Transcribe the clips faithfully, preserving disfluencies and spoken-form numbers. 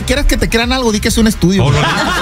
quieras que te crean algo, di que es un estudio. Oh, no,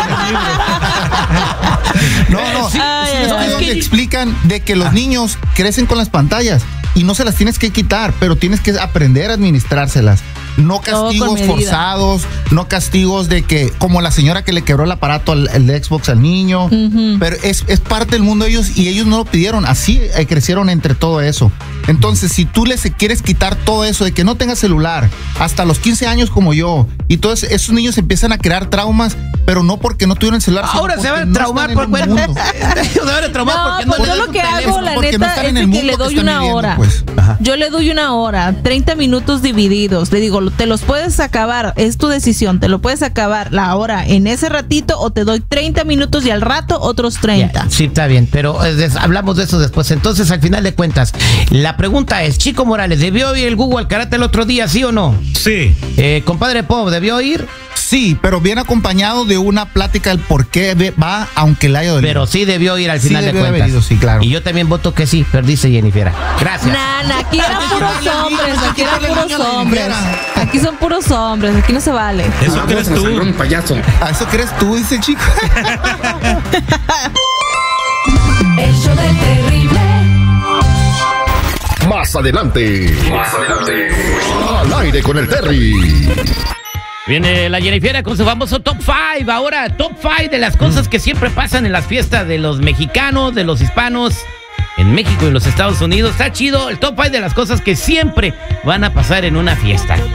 no, no, Sí, es un no, estudio es donde que- explican de que los niños crecen con las pantallas y no se las tienes que quitar, pero tienes que aprender a administrárselas. No castigos con medida. forzados, no castigos de que, como la señora que le quebró el aparato al el Xbox al niño, Ujú. pero es, es parte del mundo de ellos y ellos no lo pidieron, así eh, crecieron entre todo eso. Entonces, si tú les quieres quitar todo eso de que no tenga celular hasta los quince años como yo, y todos esos niños empiezan a crear traumas, pero no porque no tuvieron celular. sino Ahora se porque van a no traumar están por en el mundo. Se van a traumar No, porque pues no yo les lo dan que un hago, teléfono. la porque no neta, están es en de el que mundo le que doy están una viviendo, hora. pues. Ajá. Yo le doy una hora, treinta minutos divididos. Le digo, te los puedes acabar, es tu decisión. Te lo puedes acabar la hora en ese ratito o te doy treinta minutos y al rato otros treinta. Ya, sí, está bien, pero eh, des- hablamos de eso después. Entonces, al final de cuentas, la pregunta es, Chico Morales, ¿debió ir el Google al karate el otro día, sí o no? Sí. Eh, compadre Pop, ¿debió ir? Sí, pero viene acompañado de una plática del por qué ve- va, aunque le haya dolido. Pero sí debió ir al Sí final de debió haber cuentas. ido, sí, claro. Y yo también voto que sí, perdiste, Jennifer. Gracias. Nana, aquí eran puros hombres, aquí eran Quítale el puros niño a la hombres. Jennifer. Aquí son puros hombres, aquí no se vale. Eso crees tú. payaso. ¿A eso crees tú, dice el chico? El show del terrible. Más adelante. Más adelante. Al aire con el Terry. Viene la Jennifer con su famoso top cinco. Ahora, top cinco de las cosas que siempre pasan en las fiestas de los mexicanos, de los hispanos, en México y los Estados Unidos. Está chido el top cinco de las cosas que siempre van a pasar en una fiesta.